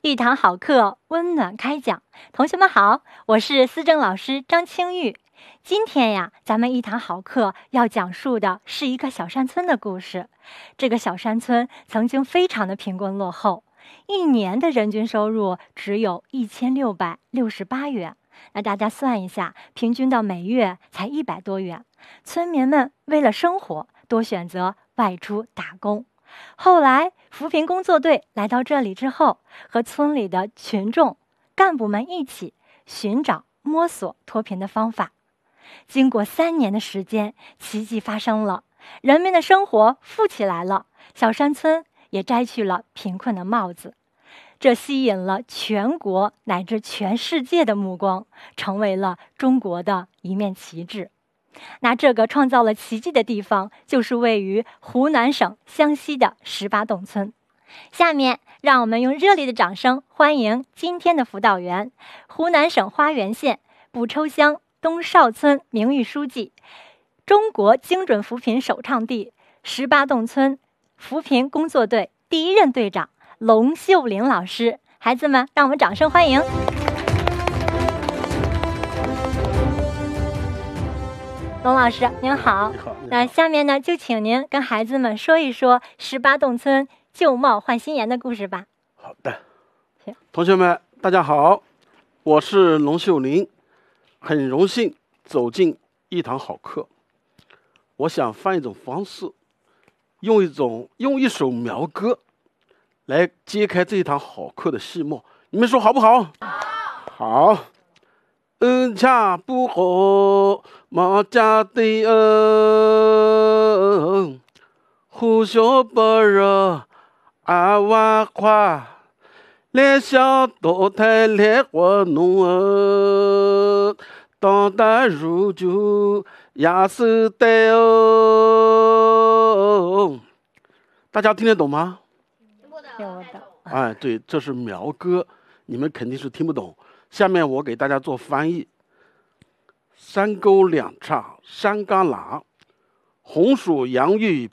一堂好课，温暖开讲。同学们好，我是思政老师张清玉。今天呀，咱们一堂好课要讲述的是一个小山村的故事。这个小山村曾经非常的贫困落后，一年的人均收入只有1668元。那大家算一下，平均到每月才100多元。村民们为了生活，多选择外出打工。后来扶贫工作队来到这里之后，和村里的群众干部们一起寻找摸索脱贫的方法。经过3年的时间，奇迹发生了，人们的生活富起来了，小山村也摘去了贫困的帽子。这吸引了全国乃至全世界的目光，成为了中国的一面旗帜。那这个创造了奇迹的地方，就是位于湖南省湘西的18洞村。下面让我们用热烈的掌声欢迎今天的辅导员，湖南省花垣县卜抽乡东邵村名誉书记，中国精准扶贫首倡地18洞村扶贫工作队第1任队长龙秀玲老师。孩子们，让我们掌声欢迎。龙老师您好。那下面呢，就请您跟孩子们说一说18洞村旧貌换新颜的故事吧。 好的，同学们大家好，我是龙秀玲，很荣幸走进一堂好课。我想换一种方式，用一首苗歌来揭开这一堂好课的序幕，你们说好不好？好。恩恰不好，毛家的恩，呼啸不热，2万块，来小岛台来活农儿，当代如酒也是带哦。大家听得懂吗？ 听不懂。 哎，对，这是苗歌，你们肯定是听不懂。下面我给大家做翻译。山沟两岔山旮旯，红薯洋芋